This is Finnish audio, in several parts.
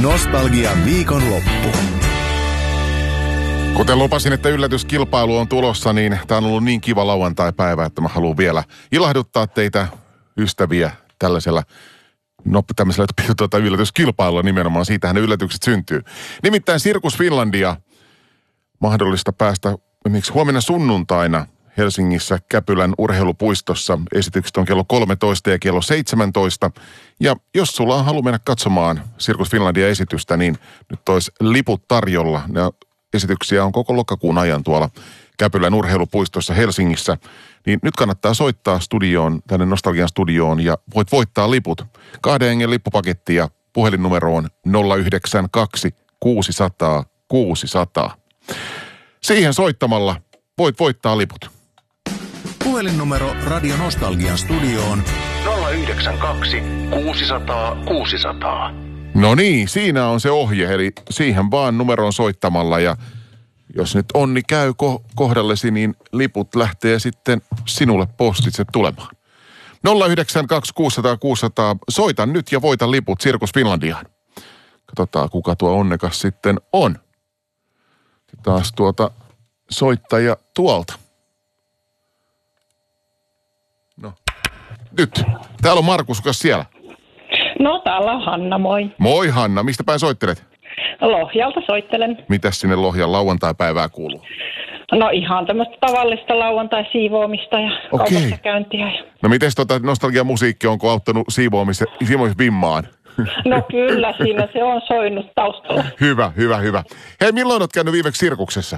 Nostalgian viikonloppu. Kuten lupasin, että yllätyskilpailu on tulossa, niin tämä on ollut niin kiva lauantai-päivä, että mä haluan vielä ilahduttaa teitä ystäviä tällaisella yllätyskilpailulla nimenomaan. Siitähän ne yllätykset syntyy. Nimittäin Sirkus Finlandia mahdollista päästä esimerkiksi huomenna sunnuntaina Helsingissä Käpylän urheilupuistossa. Esitykset on kello 13 ja kello 17. Ja jos sulla on halu mennä katsomaan Sirkus Finlandia esitystä, niin nyt olisi liput tarjolla. Ne esityksiä on koko lokakuun ajan tuolla Käpylän urheilupuistossa Helsingissä. Niin nyt kannattaa soittaa studioon, tänne Nostalgian studioon, ja voit voittaa liput. 2 hengen lippupaketti ja puhelinnumero on 092 600 600. Siihen soittamalla voit voittaa liput. Puhelinnumero Radio Nostalgian studioon 092 600 600. No niin, siinä on se ohje, eli siihen vaan numeroon soittamalla, ja jos nyt onni käy kohdallesi, niin liput lähtee sitten sinulle postitse tulemaan. 092 600 600, soita nyt ja voita liput Sirkus Finlandiaan. Katsotaan, kuka tuo onnekas sitten on. Taas soittaja tuolta. No, nyt. Täällä on Markus, kukas siellä? No, täällä on Hanna, moi. Moi Hanna, mistä päin soittelet? Lohjalta soittelen. Mitäs sinne Lohjan lauantai-päivää kuuluu? No ihan tämmöistä tavallista lauantai-siivoamista ja kaupassa käyntiä. No mites nostalgiamusiikki, onko auttanut siivoamisvimmaan? No kyllä, siinä se on soinut taustalla. Hyvä. Hei, milloin olet käynyt viimeksi sirkuksessa?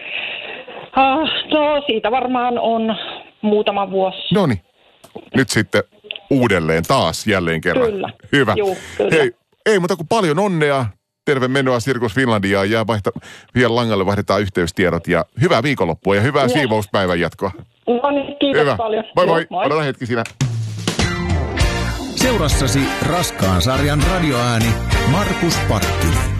No siitä varmaan on muutama vuosi. Noniin, nyt sitten uudelleen taas jälleen kerran. Kyllä. Hyvä. Juu, kyllä. Hei, ei muuta kuin paljon onnea. Terve menoa Sirkus Finlandiaan ja vielä langalle vaihdetaan yhteystiedot ja hyvää viikonloppua ja hyvää siivouspäivän jatkoa. No niin, kiitos hyvä. paljon. Moi. Odota hetki siinä. Seurassasi raskaan sarjan radioääni Markus Pakkinen.